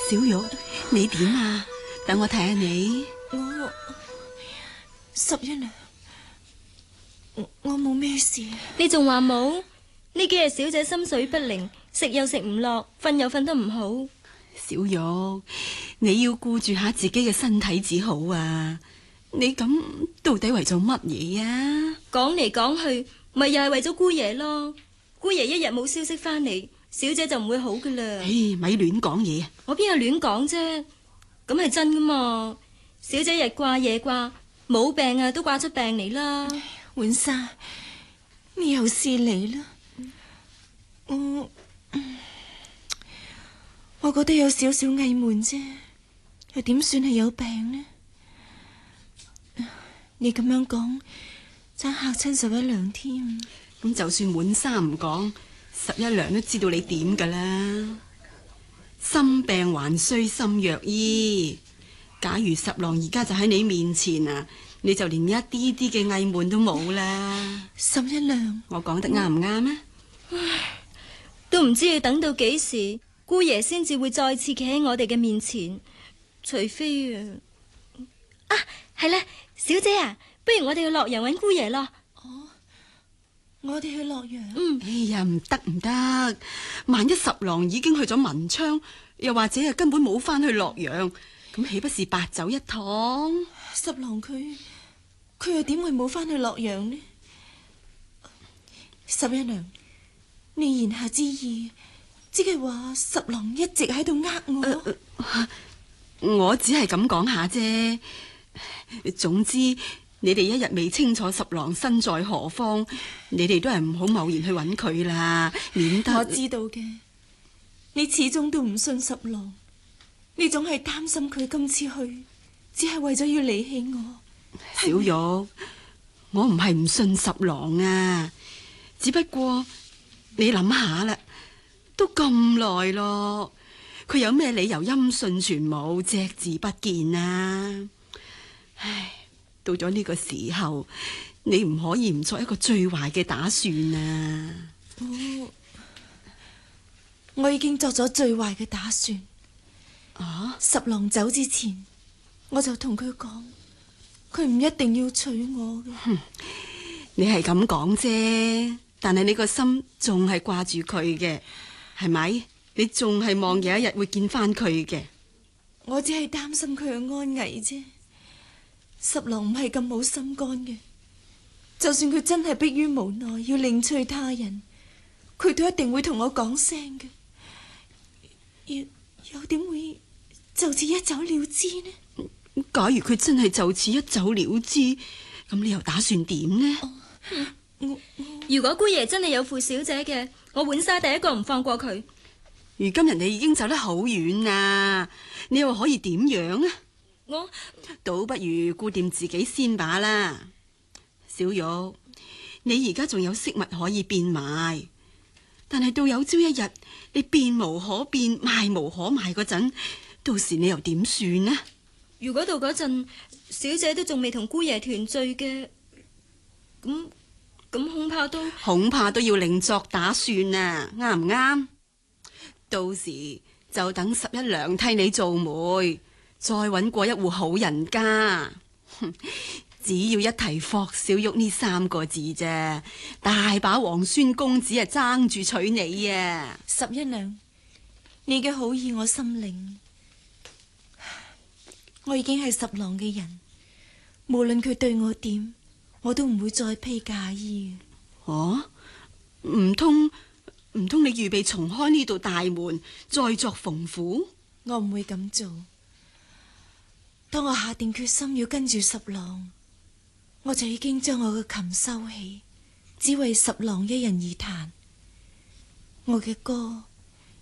小玉，你點啊？等我睇下你。 我十一娘，我冇咩事。 你仲話冇？呢幾日小姐心水不寧，食又食唔落，瞓又瞓得唔好。 小玉，你要顧住下自己嘅身體至好啊！你咁到底為咗乜嘢啊？ 講嚟講去，咪又係為咗姑爺咯。姑爺一日冇消息翻嚟，小姐就唔會好噶啦。 唉，咪亂講嘢。 我邊有亂講啫？咁係真噶嘛？小姐日掛夜掛，冇病啊都掛出病嚟啦。 婉莎，你又是你啦。我覺得有少少翳悶啫，又點算係有病呢？你咁樣講，真嚇親十一娘添。 咁就算滿三唔講，十一娘都知道你點噶啦。心病還需心藥醫。假如十郎而家就喺你面前啊，你就連一啲啲嘅翳悶都冇啦。 十一娘， 我講得啱唔啱啊？ 都唔知要等到幾時，姑爺先至會再次企喺我哋嘅面前，除非係啦，小姐啊，不如我哋去洛陽揾姑爺咯。 我哋去洛陽。 哎呀，唔得唔得，萬一十郎已經去咗文昌，又或者係根本冇翻去洛陽，咁豈不是白走一趟？ 十郎佢又點會冇翻去洛陽呢？十一娘，你言下之意，即係話十郎一直喺度呃我。 我只係咁講下啫。總之，你哋一日未清楚十郎身在何方，你哋都係唔好貿然去揾佢啦，免得。 我知道嘅，你始終都唔信十郎，你總係擔心佢今次去，只係為咗要離棄我。 小玉，我唔係唔信十郎啊，只不過你諗下啦，都咁耐咯，佢有咩理由音訊全無，隻字不見啊？唉，到咗呢個時候，你唔可以唔作一個最壞嘅打算啊！ 我已經作咗最壞嘅打算。 啊！ 十郎走之前，我就同佢講，佢唔一定要娶我嘅。 你係咁講啫，但係你個心仲係掛住佢嘅，係咪？你仲係望有一日會見翻佢嘅。 我只係擔心佢嘅安危啫。十郎唔係咁冇心肝嘅，就算佢真係迫於無奈要另娶他人，佢都一定會同我講聲嘅。又點會就此一走了之呢？ 假如佢真係就此一走了之，咁你又打算點呢？ 如果姑爺真係有負小姐嘅，我浣紗第一個唔放過佢。 如今人哋已經走得好遠啦，你又可以點樣啊？ 我倒不如顧掂自己先把啦。小玉，你而家仲有飾物可以變賣，但係到有朝一日你變無可變，賣無可賣嗰陣，到時你又點算呢？ 如果到嗰陣小姐都仲未同姑爺團聚嘅，咁恐怕都要另作打算啊，啱唔啱？到時就等十一娘替你做媒，再搵過一戶好人家。只要一提霍小玉呢3個字啫，大把皇孫公子啊爭住娶你啊！ 十一娘，你嘅好意我心領，我已經係十郎嘅人，無論佢對我點，我都唔會再披嫁衣。 哦，唔通你預備重開呢度大門，再作縫府？ 我唔會咁做。當我下定決心要跟住十郎，我就已經將我嘅琴收起，只為十郎一人而彈。我嘅歌